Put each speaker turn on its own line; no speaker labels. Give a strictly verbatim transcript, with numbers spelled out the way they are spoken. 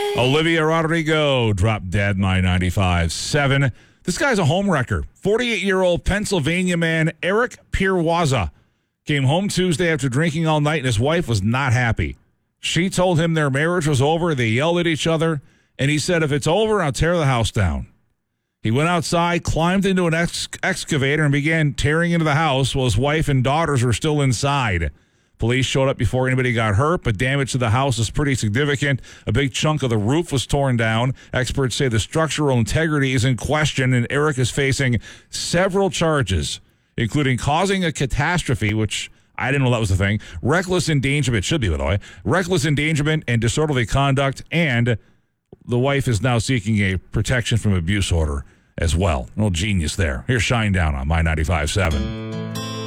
Olivia Rodrigo dropped dead, my ninety-five seven. This guy's a homewrecker. forty-eight-year-old Pennsylvania man Eric Pirwaza came home Tuesday after drinking all night, and his wife was not happy. She told him their marriage was over. They yelled at each other, and he said, "If it's over, I'll tear the house down." He went outside, climbed into an ex- excavator, and began tearing into the house while his wife and daughters were still inside. Police showed up before anybody got hurt, but damage to the house is pretty significant. A big chunk of the roof was torn down. Experts say the structural integrity is in question, and Eric is facing several charges, including causing a catastrophe, which I didn't know that was the thing, reckless endangerment, should be, by the way, reckless endangerment and disorderly conduct, and the wife is now seeking a protection from abuse order as well. A little genius there. Here's Shine Down on My ninety-five seven.